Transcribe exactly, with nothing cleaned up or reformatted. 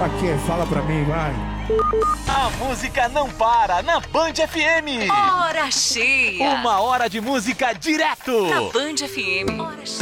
Pra quê? Fala pra mim, vai. A música não para na Band F M. Hora cheia. Uma hora de música direto. Na Band F M. Hora cheia.